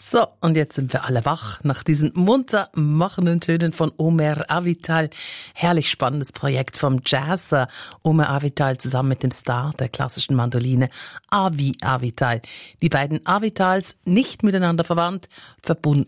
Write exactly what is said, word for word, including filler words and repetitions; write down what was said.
So, und jetzt sind wir alle wach nach diesen munter machenden Tönen von Omer Avital. Herrlich spannendes Projekt vom Jazzer Omer Avital zusammen mit dem Star der klassischen Mandoline Avi Avital. Die beiden Avitals nicht miteinander verwandt, verbunden